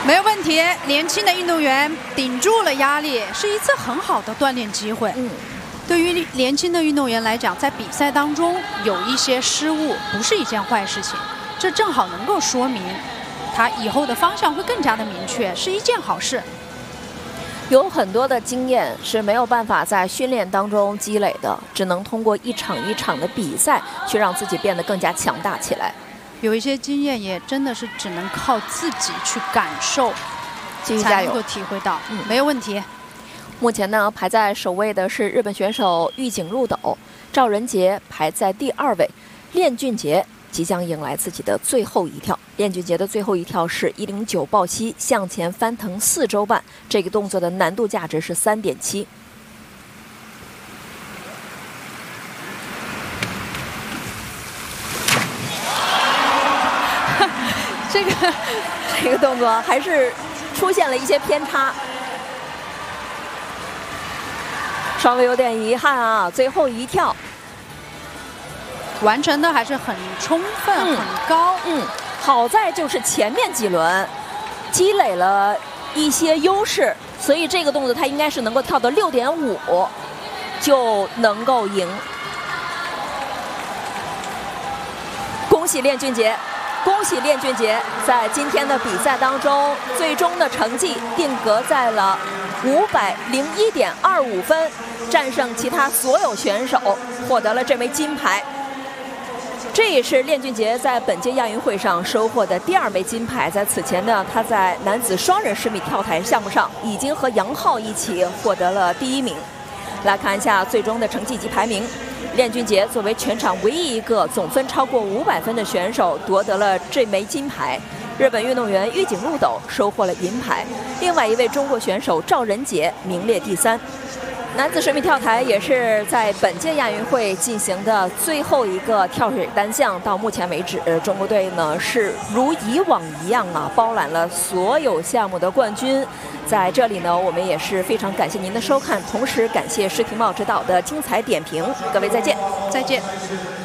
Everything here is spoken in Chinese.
没有问题，年轻的运动员顶住了压力，是一次很好的锻炼机会。对于年轻的运动员来讲，在比赛当中有一些失误，不是一件坏事情，这正好能够说明他以后的方向会更加的明确，是一件好事。 有很多的经验是没有办法在训练当中积累的，只能通过一场一场的比赛去让自己变得更加强大起来。有一些经验也真的是只能靠自己去感受， 继续加油， 才能够体会到。没有问题。 目前呢，排在首位的是日本选手玉井入斗，赵仁杰排在第2位，练俊杰即将迎来自己的最后一跳。练俊杰的最后一跳是109抱膝向前翻腾4周半，这个动作的难度价值是3.7。这个动作还是出现了一些偏差，稍微有点遗憾啊。最后一跳完成的还是很充分、很高。 好在就是前面几轮积累了一些优势，所以这个动作他应该是能够跳到6.5就能够赢。恭喜练俊杰！恭喜练俊杰在今天的比赛当中，最终的成绩定格在了501.25分，战胜其他所有选手，获得了这枚金牌。这也是练俊杰在本届亚运会上收获的第2枚金牌。在此前呢，他在男子双人10米跳台项目上已经和杨昊一起获得了第1名。来看一下最终的成绩及排名。练俊杰作为全场唯一一个总分超过500分的选手，夺得了这枚金牌。日本运动员玉井入斗收获了银牌，另外一位中国选手赵仁杰名列第3。男子10米跳台也是在本届亚运会进行的最后一个跳水单项。到目前为止，中国队呢是如以往一样啊，包揽了所有项目的冠军。在这里呢，我们也是非常感谢您的收看，同时感谢施廷懋指导的精彩点评。各位再见， 再见。